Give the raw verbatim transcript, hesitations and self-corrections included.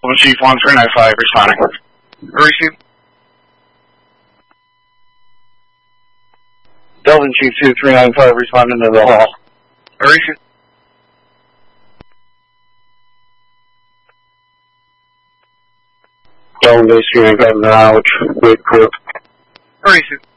Chief one three nine five responding. Receive. Delta Chief two three nine five responding to the hall. Receive. Delta Base three nine five now, wait group. Receive.